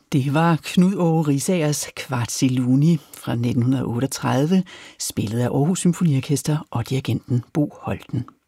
Det var Knud Aage Risagers Kvartsiluni fra 1938, spillet af Aarhus Symfoniorkester og dirigenten Bo Holten.